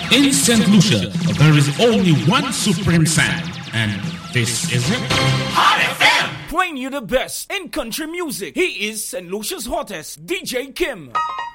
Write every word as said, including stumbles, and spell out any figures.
In Saint Lucia, there is only one supreme sound, and this is it. Hot F M! Playing you the best in country music. He is Saint Lucia's hottest, D J Kim.